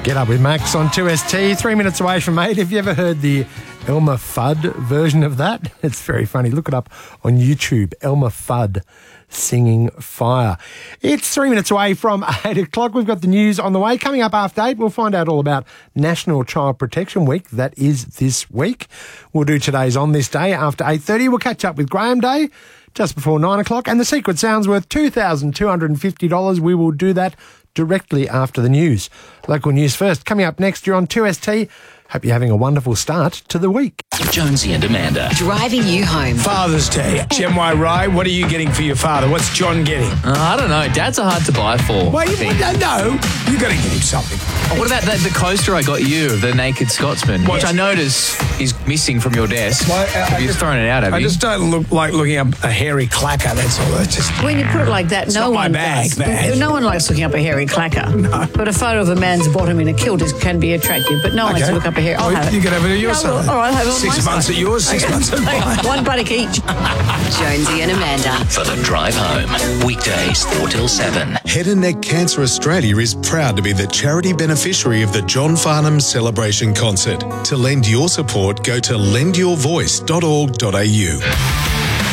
Get Up with Max on 2ST, 3 minutes away from 8. Have you ever heard the Elmer Fudd version of that? It's very funny. Look it up on YouTube, Elmer Fudd singing Fire. It's 3 minutes away from 8 o'clock. We've got the news on the way. Coming up after 8, we'll find out all about National Child Protection Week. That is this week. We'll do today's On This Day after 8:30. We'll catch up with Graham Day just before 9 o'clock. And the Secret Sound's worth $2,250. We will do that directly after the news. Local news first. Coming up next, you're on 2ST. Hope you're having a wonderful start to the week. Jonesy and Amanda. Driving you home. Father's Day. Am I right? What are you getting for your father? What's John getting? I don't know. Dads are hard to buy for. Well, you don't know. You got to get him something. Oh, what about the coaster I got you of the Naked Scotsman, which I notice is missing from your desk? Well, you've thrown it out, have you? I just don't look like looking up a hairy clacker, that's all. It's just, when you put it like that, no one does. No one likes looking up a hairy clacker. No. But a photo of a man's bottom in a kilt can be attractive, but no one likes to look up a hair. I'll have it. You can have it at your side. All right, I'll have it on 6 my months side. at yours, 6 months at mine. One buttock each. Jonesy and Amanda. For the drive home, weekdays 4 till 7. Head and Neck Cancer Australia is proud to be the charity beneficiary of the John Farnham Celebration Concert. To lend your support, go to lendyourvoice.org.au.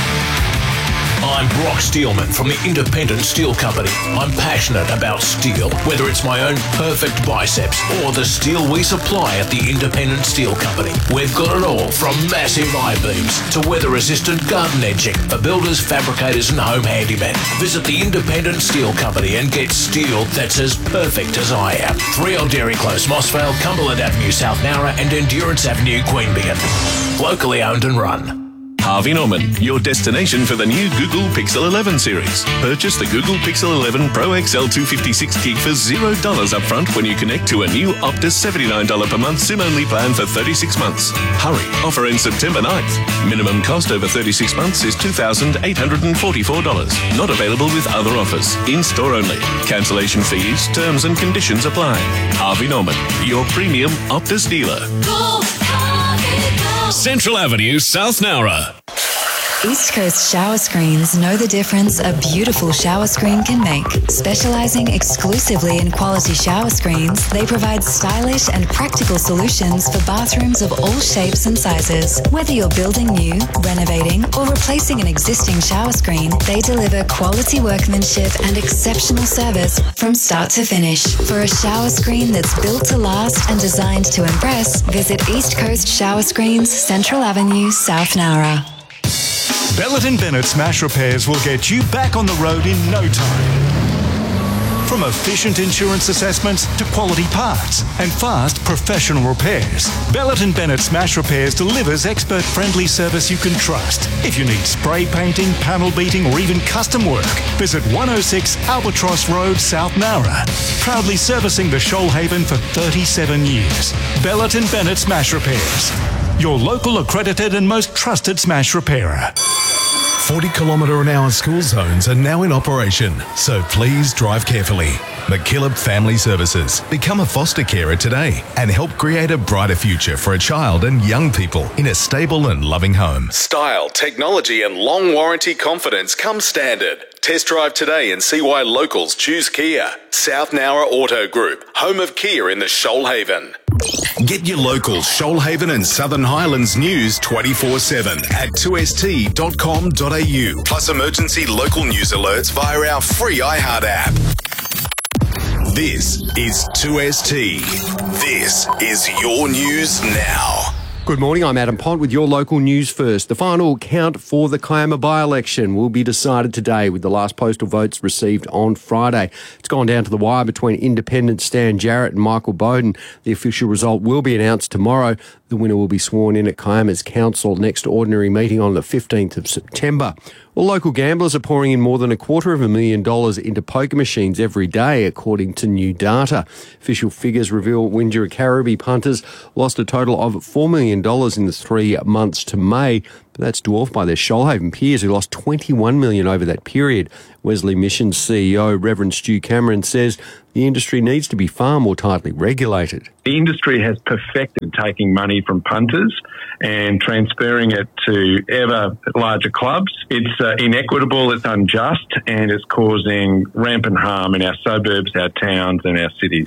I'm Brock Steelman from the Independent Steel Company. I'm passionate about steel, whether it's my own perfect biceps or the steel we supply at the Independent Steel Company. We've got it all from massive I-beams to weather-resistant garden edging for builders, fabricators and home handymen. Visit the Independent Steel Company and get steel that's as perfect as I am. 3 on Dairy Close, Mossvale, Cumberland Avenue, South Nowra and Endurance Avenue, Queanbeyan. Locally owned and run. Harvey Norman, your destination for the new Google Pixel 11 series. Purchase the Google Pixel 11 Pro XL 256 gig for $0 upfront when you connect to a new Optus $79 per month SIM-only plan for 36 months. Hurry, offer ends September 9th. Minimum cost over 36 months is $2,844. Not available with other offers. In-store only. Cancellation fees, terms and conditions apply. Harvey Norman, your premium Optus dealer. Central Avenue, South Nowra. East Coast Shower Screens know the difference a beautiful shower screen can make. Specializing exclusively in quality shower screens, they provide stylish and practical solutions for bathrooms of all shapes and sizes. Whether you're building new, renovating, or replacing an existing shower screen, they deliver quality workmanship and exceptional service from start to finish. For a shower screen that's built to last and designed to impress, visit East Coast Shower Screens, Central Avenue, South Nowra. Bellet & Bennett Smash Repairs will get you back on the road in no time. From efficient insurance assessments to quality parts and fast professional repairs, Bellet & Bennett Smash Repairs delivers expert-friendly service you can trust. If you need spray painting, panel beating or even custom work, visit 106 Albatross Road, South Nowra. Proudly servicing the Shoalhaven for 37 years. Bellet & Bennett Smash Repairs. Your local accredited and most trusted smash repairer. 40km/h school zones are now in operation, so please drive carefully. McKillop Family Services. Become a foster carer today and help create a brighter future for a child and young people in a stable and loving home. Style, technology and long warranty confidence come standard. Test drive today and see why locals choose Kia. South Nowra Auto Group, home of Kia in the Shoalhaven. Get your local Shoalhaven and Southern Highlands news 24/7 at 2st.com.au. Plus emergency local news alerts via our free iHeart app. This is 2ST. This is your news now. Good morning, I'm Adam Pont with your local news first. The final count for the Kiama by-election will be decided today with the last postal votes received on Friday. It's gone down to the wire between independent Stan Jarrett and Michael Bowden. The official result will be announced tomorrow. The winner will be sworn in at Kiama's council next ordinary meeting on the 15th of September. Well, local gamblers are pouring in more than $250,000 into poker machines every day, according to new data. Official figures reveal Windjura Caribbee punters lost a total of $4 million in the 3 months to May, but that's dwarfed by their Shoalhaven peers who lost $21 million over that period. Wesley Missions CEO Reverend Stu Cameron says the industry needs to be far more tightly regulated. The industry has perfected taking money from punters and transferring it to ever larger clubs. It's inequitable, it's unjust, and it's causing rampant harm in our suburbs, our towns and our cities.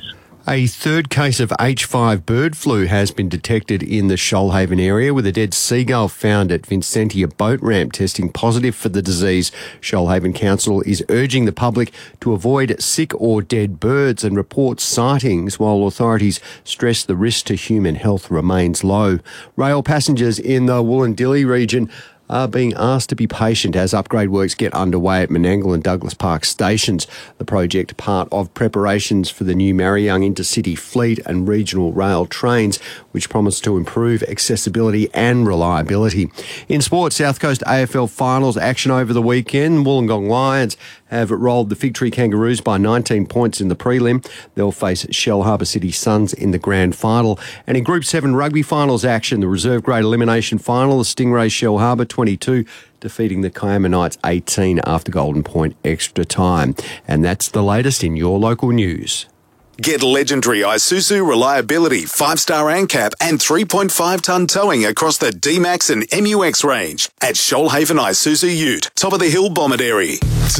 A third case of H5 bird flu has been detected in the Shoalhaven area, with a dead seagull found at Vincentia boat ramp testing positive for the disease. Shoalhaven Council is urging the public to avoid sick or dead birds and report sightings, while authorities stress the risk to human health remains low. Rail passengers in the Wollondilly region are being asked to be patient as upgrade works get underway at Menangle and Douglas Park stations. The project, part of preparations for the new Marryyoung intercity fleet and regional rail trains, which promise to improve accessibility and reliability. In sport, South Coast AFL finals action over the weekend. Wollongong Lions have rolled the Fig Tree Kangaroos by 19 points in the prelim. They'll face Shell Harbour City Suns in the grand final. And in Group 7 rugby finals action, the reserve grade elimination final, the Stingrays Shell Harbour 22 defeating the Kiama Knights 18 after Golden Point extra time. And that's the latest in your local news. Get legendary Isuzu reliability, 5-star ANCAP and 3.5-tonne towing across the D-Max and MUX range at Shoalhaven Isuzu Ute, top of the hill Bomaderry.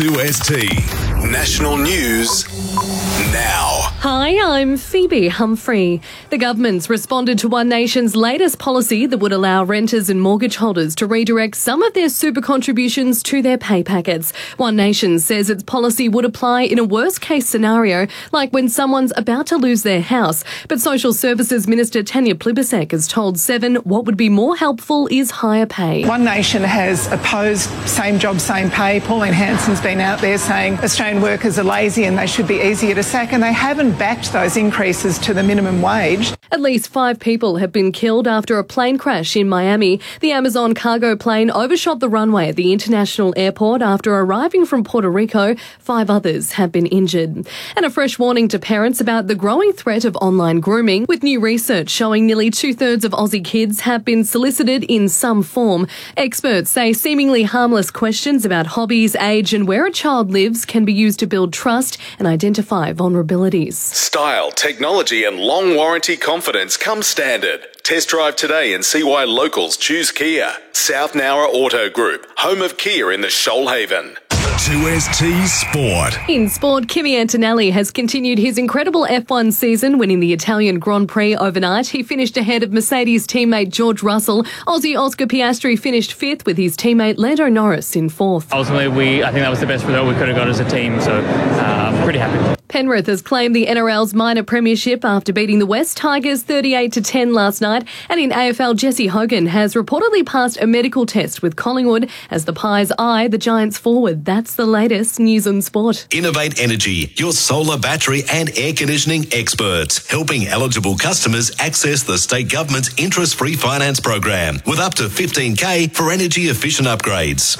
2ST National News now. Hi, I'm Phoebe Humphrey. The government's responded to One Nation's latest policy that would allow renters and mortgage holders to redirect some of their super contributions to their pay packets. One Nation says its policy would apply in a worst-case scenario, like when someone's about to lose their house. But Social Services Minister Tanya Plibersek has told Seven what would be more helpful is higher pay. One Nation has opposed same job, same pay. Pauline Hanson's been out there saying Australian workers are lazy and they should be easier to sack, and they haven't backed those increases to the minimum wage. At least 5 people have been killed after a plane crash in Miami. The Amazon cargo plane overshot the runway at the international airport after arriving from Puerto Rico. 5 others have been injured. And a fresh warning to parents about the growing threat of online grooming, with new research showing nearly 2/3 of Aussie kids have been solicited in some form. Experts say seemingly harmless questions about hobbies, age and where a child lives can be used to build trust and identify vulnerabilities. Style, technology and long warranty confidence come standard. Test drive today and see why locals choose Kia. South Nowra Auto Group, home of Kia in the Shoalhaven. 2ST Sport. In sport, Kimi Antonelli has continued his incredible F1 season, winning the Italian Grand Prix overnight. He finished ahead of Mercedes teammate George Russell. Aussie Oscar Piastri finished 5th with his teammate Lando Norris in 4th. Ultimately, I think that was the best result we could have got as a team, so I'm pretty happy. Penrith has claimed the NRL's minor premiership after beating the West Tigers 38-10 last night. And in AFL, Jesse Hogan has reportedly passed a medical test with Collingwood as the Pies eye the Giants forward. That's the latest news on sport. Innovate Energy, your solar, battery and air conditioning experts, helping eligible customers access the state government's interest-free finance program with up to $15,000 for energy-efficient upgrades.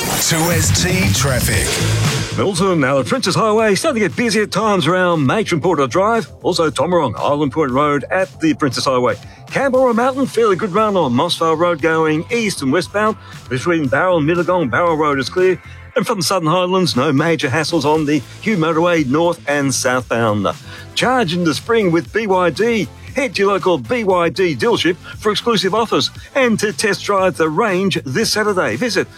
2ST Traffic. Milton, now the Princess Highway, starting to get busy at times around Matron Porter Drive. Also Tomarong, Island Point Road at the Princess Highway. Canberra Mountain, fairly good run on Mossvale Road going east and westbound. Between Barrel and Mittagong, Barrel Road is clear. And from the Southern Highlands, no major hassles on the Hugh Motorway north and southbound. Charge in the spring with BYD. Head to your local BYD dealership for exclusive offers and to test drive the range this Saturday. Visit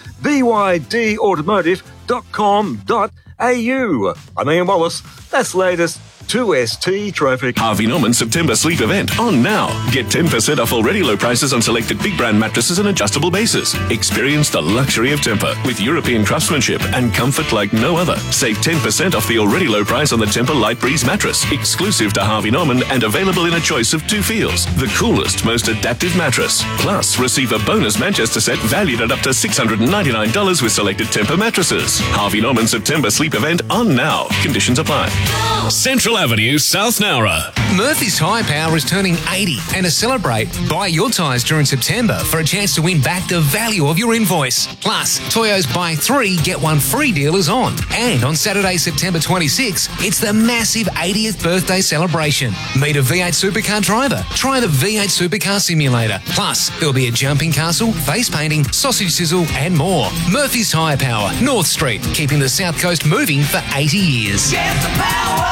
bydautomotive.com.au. I'm Ian Wallace. That's the latest 2ST Traffic. Harvey Norman September sleep event on now. Get 10% off already low prices on selected big brand mattresses and adjustable bases. Experience the luxury of Tempur with European craftsmanship and comfort like no other. Save 10% off the already low price on the Tempur Light Breeze mattress, exclusive to Harvey Norman and available in a choice of 2 feels. The coolest, most adaptive mattress. Plus, receive a bonus Manchester set valued at up to $699 with selected Tempur mattresses. Harvey Norman September sleep event on now. Conditions apply. Central Avenue, South Nowra. Murphy's Tyre Power is turning 80, and to celebrate, buy your tyres during September for a chance to win back the value of your invoice. Plus, Toyo's buy 3, get 1 free deal is on. And on Saturday, September 26, it's the massive 80th birthday celebration. Meet a V8 supercar driver. Try the V8 supercar simulator. Plus, there'll be a jumping castle, face painting, sausage sizzle, and more. Murphy's Tyre Power, North Street, keeping the South Coast moving for 80 years. Get the power!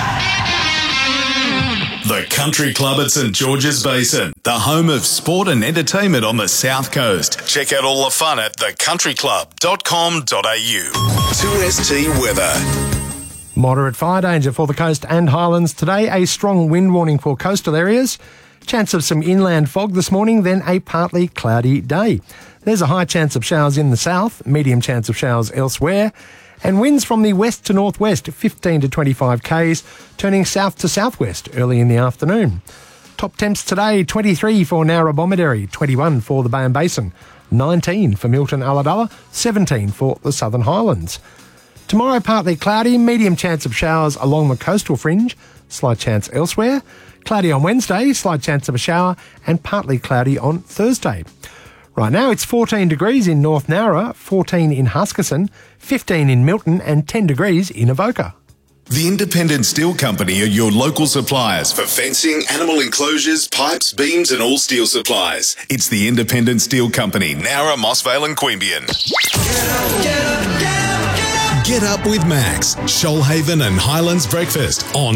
The Country Club at St George's Basin, the home of sport and entertainment on the South Coast. Check out all the fun at thecountryclub.com.au. 2ST Weather. Moderate fire danger for the coast and highlands today. A strong wind warning for coastal areas. Chance of some inland fog this morning, then a partly cloudy day. There's a high chance of showers in the south, medium chance of showers elsewhere, and winds from the west to northwest, 15 to 25 k's, turning south to southwest early in the afternoon. Top temps today, 23 for Narrabomideri, 21 for the Bay Basin, 19 for Milton Ulladulla, 17 for the Southern Highlands. Tomorrow, partly cloudy, medium chance of showers along the coastal fringe, slight chance elsewhere. Cloudy on Wednesday, slight chance of a shower, and partly cloudy on Thursday. Right now, it's 14 degrees in North Nowra, 14 in Huskisson, 15 in Milton, and 10 degrees in Avoca. The Independent Steel Company are your local suppliers for fencing, animal enclosures, pipes, beams and all steel supplies. It's the Independent Steel Company, Nowra, Mossvale and Queanbeyan. Get up with Max, Shoalhaven and Highlands Breakfast on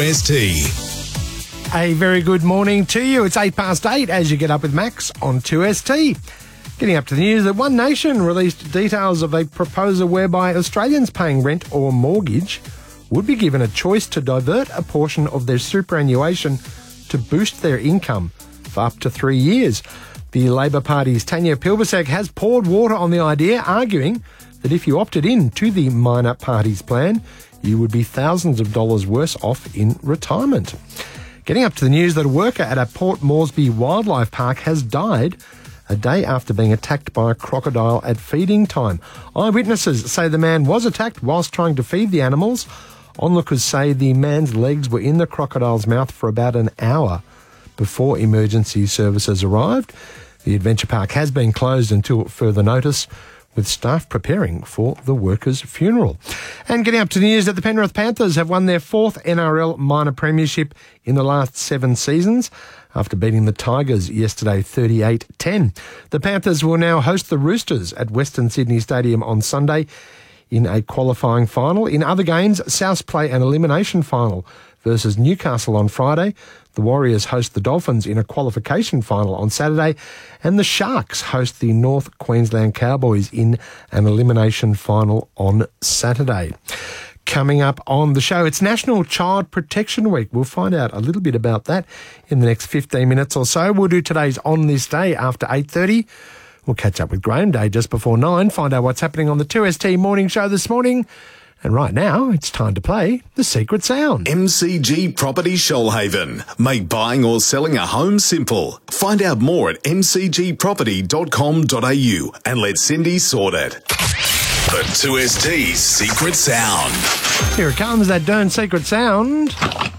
2ST. A very good morning to you. It's 8:08 as you get up with Max on 2ST. Getting up to the news that One Nation released details of a proposal whereby Australians paying rent or mortgage would be given a choice to divert a portion of their superannuation to boost their income for up to 3 years. The Labor Party's Tanya Pilbasek has poured water on the idea, arguing that if you opted in to the minor party's plan, you would be thousands of dollars worse off in retirement. Getting up to the news that a worker at a Port Moresby Wildlife Park has died a day after being attacked by a crocodile at feeding time. Eyewitnesses say the man was attacked whilst trying to feed the animals. Onlookers say the man's legs were in the crocodile's mouth for about an hour before emergency services arrived. The adventure park has been closed until further notice, with staff preparing for the workers' funeral. And getting up to the news that the Penrith Panthers have won their 4th NRL minor premiership in the last 7 seasons after beating the Tigers yesterday 38-10. The Panthers will now host the Roosters at Western Sydney Stadium on Sunday in a qualifying final. In other games, Souths play an elimination final versus Newcastle on Friday. The Warriors host the Dolphins in a qualification final on Saturday, and the Sharks host the North Queensland Cowboys in an elimination final on Saturday. Coming up on the show, it's National Child Protection Week. We'll find out a little bit about that in the next 15 minutes or so. We'll do today's On This Day after 8:30. We'll catch up with Graham Day just before 9, find out what's happening on the 2ST morning show this morning. And right now, it's time to play The Secret Sound. MCG Property Shoalhaven. Make buying or selling a home simple. Find out more at mcgproperty.com.au and let Cindy sort it. The 2ST's Secret Sound. Here it comes, that darn secret sound.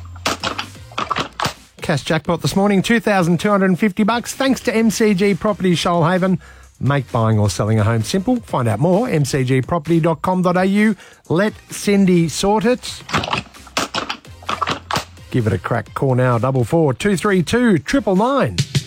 Cash jackpot this morning, $2,250. Thanks to MCG Property Shoalhaven. Make buying or selling a home simple. Find out more, mcgproperty.com.au. Let Cindy sort it. Give it a crack. Call now, 44 232 999.